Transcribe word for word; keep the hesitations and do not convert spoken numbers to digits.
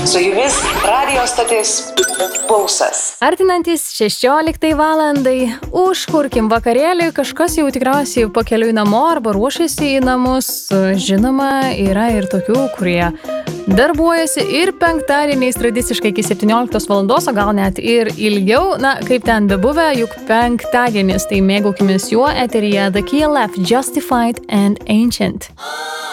Su jumis radio stotis Pulsas. Artinantis šešioliktai valandai, užkurkim vakarėlį, kažkas jau tikriausiai pakeliui namo arba ruošiasi į namus. Žinoma, yra ir tokių, kurie darbuojasi ir penktadieniais tradiciškai iki septynioliktos valandos, o gal net ir ilgiau. Na, kaip ten bebuvę, juk penktadienis, tai mėgaukimės juo eteryje The K L F, Justified and Ancient.